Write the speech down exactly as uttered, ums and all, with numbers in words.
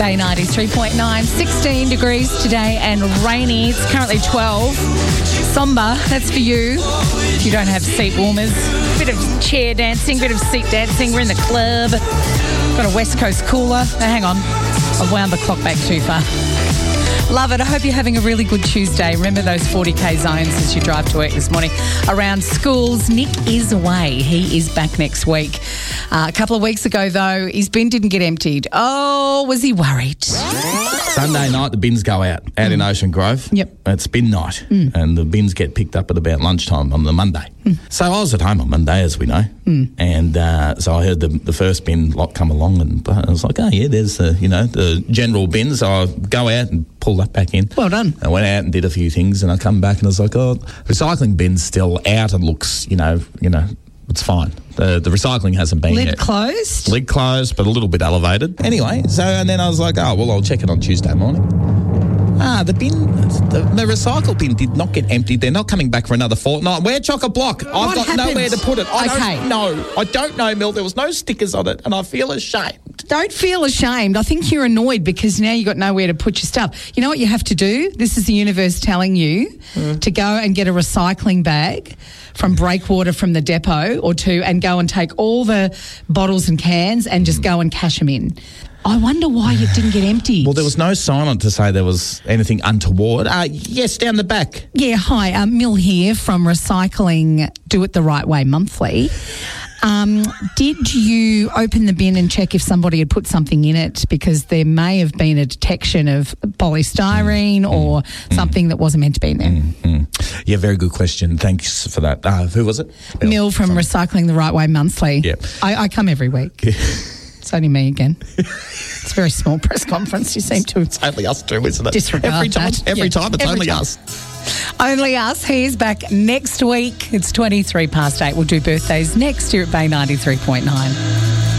Bay ninety-three point nine, sixteen degrees today and rainy. It's currently twelve. Somber, that's for you. If you don't have seat warmers. Bit of chair dancing, bit of seat dancing. We're in the club. Got a West Coast cooler. Now, hang on. I've wound the clock back too far. Love it. I hope you're having a really good Tuesday. Remember those forty K zones as you drive to work this morning around schools. Nick is away. He is back next week. Uh, a couple of weeks ago, though, his bin didn't get emptied. Oh, was he worried? Sunday night, the bins go out, out mm. in Ocean Grove. Yep. It's bin night, mm. and the bins get picked up at about lunchtime on the Monday. Mm. So I was at home on Monday, as we know, mm. and uh, so I heard the, the first bin lot come along, and I was like, oh, yeah, there's the, you know, the general bins. So I go out and pull that back in. Well done. I went out and did a few things, and I come back and I was like, oh, recycling bin's still out and looks, you know, you know, it's fine. The the recycling hasn't been Lid yet. closed? Lid closed, but a little bit elevated. Anyway, so and then I was like, oh, well, I'll check it on Tuesday morning. Ah, the bin, the, the recycle bin did not get emptied. They're not coming back for another fortnight. We're chock-a-block. I've What got happened? nowhere to put it. I Okay. don't know. I don't know, Mel. There was no stickers on it, and I feel ashamed. Don't feel ashamed. I think you're annoyed because now you've got nowhere to put your stuff. You know what you have to do? This is the universe telling you mm. to go and get a recycling bag from Breakwater from the depot or two and go and take all the bottles and cans and just go and cash them in. I wonder why it didn't get emptied. Well, there was no sign on to say there was anything untoward. Uh, yes, down the back. Yeah, hi. Um, Mill here from Recycling Do It The Right Way Monthly. Um, did you open the bin and check if somebody had put something in it? Because there may have been a detection of polystyrene mm, or mm, something mm, that wasn't meant to be in there. Mm, mm. Yeah, very good question. Thanks for that. Uh, who was it? Bill, Mill from Sorry. Recycling The Right Way Monthly. Yeah. I, I come every week. It's only me again. It's a very small press conference. You seem to... It's only us two, isn't it? Disregard every time, that. every yeah, time it's every only time. us. Only us. He's back next week. It's twenty-three past eight. We'll do birthdays next year at Bay ninety-three point nine.